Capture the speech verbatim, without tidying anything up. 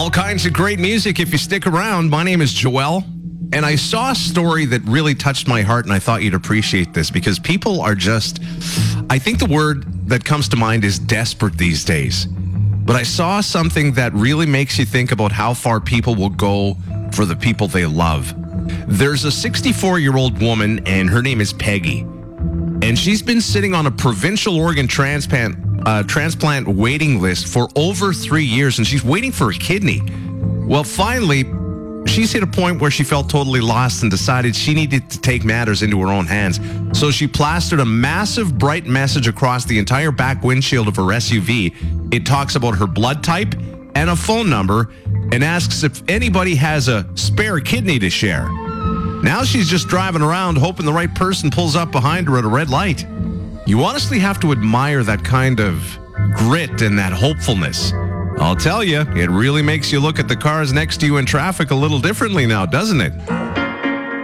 All kinds of great music if you stick around. My name is Joel, and I saw a story that really touched my heart, and I thought you'd appreciate this because people are just, I think the word that comes to mind is desperate these days. But I saw something that really makes you think about how far people will go for the people they love. There's a sixty-four-year-old woman, and her name is Peggy. And she's been sitting on a provincial organ transplant uh, transplant waiting list for over three years, and she's waiting for a kidney. Well, finally, she's hit a point where she felt totally lost and decided she needed to take matters into her own hands. So she plastered a massive bright message across the entire back windshield of her S U V. It talks about her blood type and a phone number and asks if anybody has a spare kidney to share. Now she's just driving around hoping the right person pulls up behind her at a red light. You honestly have to admire that kind of grit and that hopefulness. I'll tell you, it really makes you look at the cars next to you in traffic a little differently now, doesn't it?